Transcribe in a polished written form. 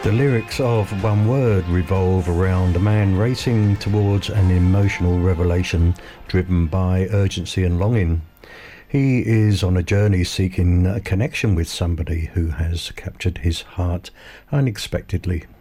The lyrics of One Word revolve around a man racing towards an emotional revelation driven by urgency and longing. He is on a journey seeking a connection with somebody who has captured his heart unexpectedly.